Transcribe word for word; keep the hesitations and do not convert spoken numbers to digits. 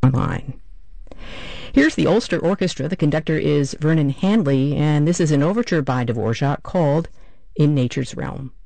online. Here's the Ulster Orchestra. The conductor is Vernon Handley, and this is an overture by Dvorak called In Nature's Realm.